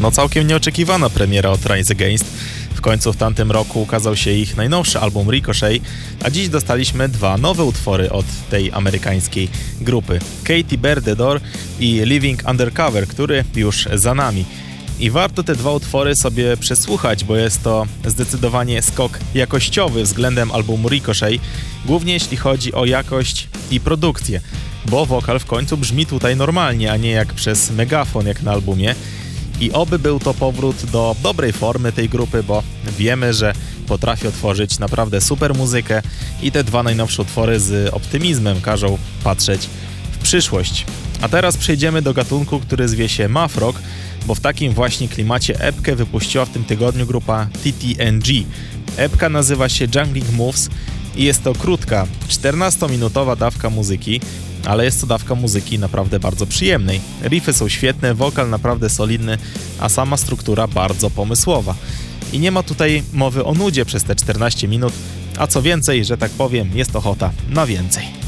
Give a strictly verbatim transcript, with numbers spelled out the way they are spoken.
No całkiem nieoczekiwana premiera od Rise Against. W końcu w tamtym roku ukazał się ich najnowszy album Ricochet, a dziś dostaliśmy dwa nowe utwory od tej amerykańskiej grupy. Katy Bare the Door i Living Undercover, który już za nami. I warto te dwa utwory sobie przesłuchać, bo jest to zdecydowanie skok jakościowy względem albumu Ricochet, głównie jeśli chodzi o jakość i produkcję, bo wokal w końcu brzmi tutaj normalnie, a nie jak przez megafon jak na albumie. I oby był to powrót do dobrej formy tej grupy, bo wiemy, że potrafi otworzyć naprawdę super muzykę i te dwa najnowsze utwory z optymizmem każą patrzeć w przyszłość. A teraz przejdziemy do gatunku, który zwie się math rock, bo w takim właśnie klimacie epkę wypuściła w tym tygodniu grupa T T N G. Epka nazywa się Jungling Moves i jest to krótka, czternastominutowa dawka muzyki, ale jest to dawka muzyki naprawdę bardzo przyjemnej. Riffy są świetne, wokal naprawdę solidny, a sama struktura bardzo pomysłowa. I nie ma tutaj mowy o nudzie przez te czternaście minut, a co więcej, że tak powiem, jest ochota na więcej.